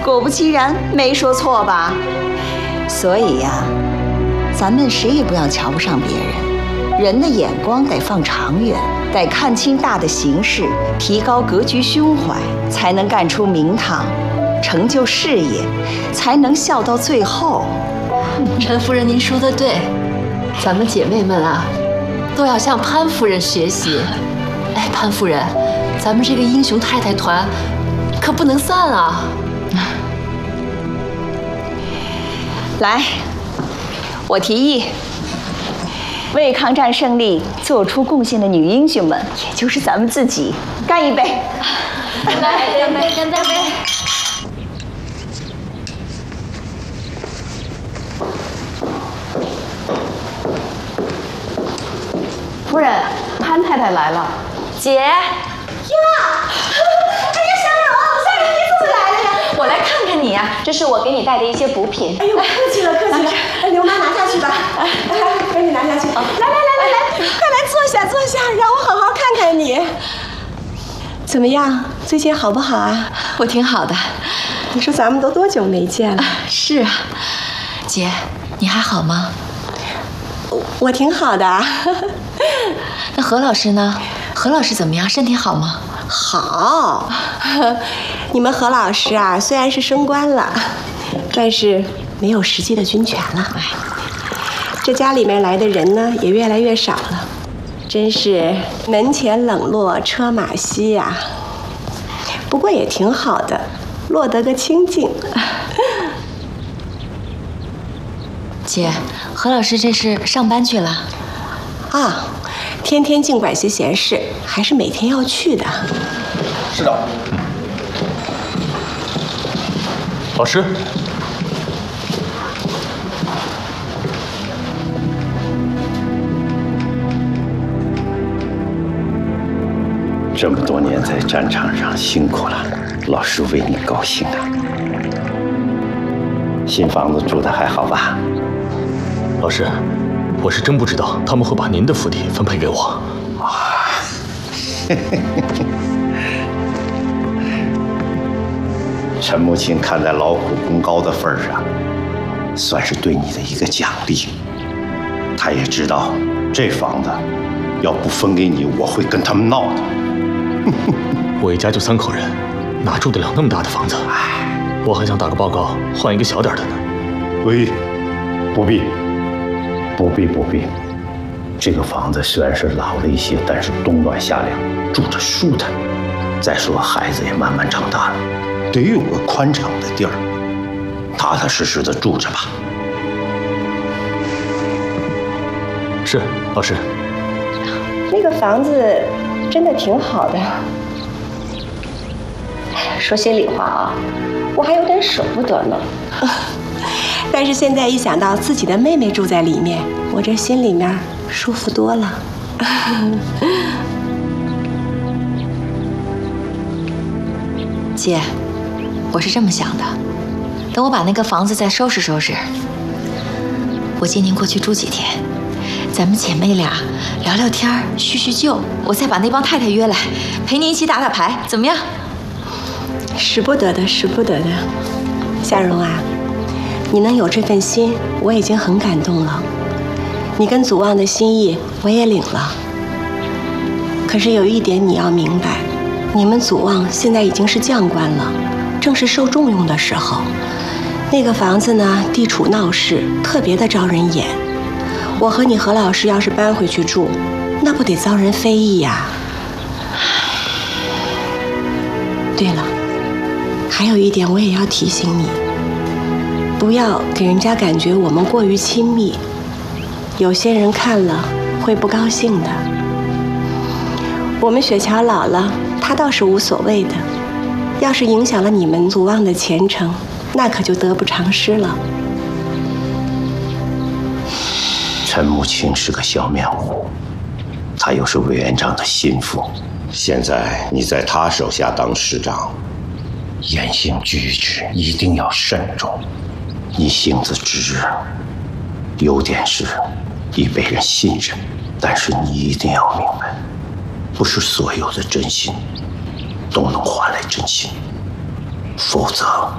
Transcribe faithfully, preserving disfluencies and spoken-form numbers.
果不其然，没说错吧？所以呀，咱们谁也不要瞧不上别人，人的眼光得放长远，得看清大的形势，提高格局胸怀，才能干出名堂，成就事业，才能笑到最后。 陈夫人，您说的对，咱们姐妹们啊，都要向潘夫人学习。哎，潘夫人，咱们这个英雄太太团可不能散啊！ 来，我提议，为抗战胜利做出贡献的女英雄们，也就是咱们自己，干一杯！ 干杯！干杯！干杯！ 夫人，潘太太来了。 姐。呀！ 哎呀，香蓉，香蓉，你怎么来了呀？ 我来看看你呀、啊，这是我给你带的一些补品。 哎呦，客气了，客气了。哎，刘妈拿下去吧，哎，赶紧拿下去。来来来来来，快来坐下坐下，让我好好看看你。怎么样？最近好不好啊？ 我挺好的。 你说咱们都多久没见了？ 啊是啊，姐，你还好吗？ 我我挺好的。 那何老师呢？何老师怎么样？身体好吗？ 好。你们何老师啊，虽然是升官了，但是没有实际的军权了。哎，这家里面来的人呢，也越来越少了，真是门前冷落车马稀呀、啊。不过也挺好的，落得个清静。 姐，何老师这是上班去了？ 啊，天天净管些闲事，还是每天要去的。 是的。老师。 这么多年在战场上辛苦了，老师为你高兴啊。新房子住的还好吧？ 老师，我是真不知道他们会把您的府邸分配给我。 啊，陈母亲看在劳苦功高的份上，算是对你的一个奖励。她也知道这房子要不分给你，我会跟他们闹的。 我一家就三口人，哪住得了那么大的房子？我还想打个报告，换一个小点的呢。 喂，不必，不必，不必。这个房子虽然是老了一些，但是冬暖夏凉，住着舒坦。再说孩子也慢慢长大了，得有个宽敞的地儿，踏踏实实的住着吧。 是，老师。 那个房子真的挺好的。 说心里话啊，我还有点舍不得呢。 但是现在一想到自己的妹妹住在里面，我这心里面舒服多了。 姐，我是这么想的，等我把那个房子再收拾收拾，我接您过去住几天，咱们姐妹俩聊聊天叙叙旧，我再把那帮太太约来，陪您一起打打牌，怎么样？ 使不得的，使不得的。夏蓉啊，你能有这份心，我已经很感动了。你跟祖望的心意我也领了。可是有一点你要明白，你们祖望现在已经是将官了，正是受重用的时候。那个房子呢，地处闹市，特别的招人眼。我和你何老师要是搬回去住，那不得遭人非议呀。对了，还有一点我也要提醒你，不要给人家感觉我们过于亲密，有些人看了会不高兴的。我们雪乔老了，他倒是无所谓的，要是影响了你们祖望的前程，那可就得不偿失了。 陈母亲是个笑面虎，她又是委员长的心腹，现在你在她手下当师长，言行举止一定要慎重。你性子直，优点是易被人信任，但是你一定要明白，不是所有的真心都能换来真心，否则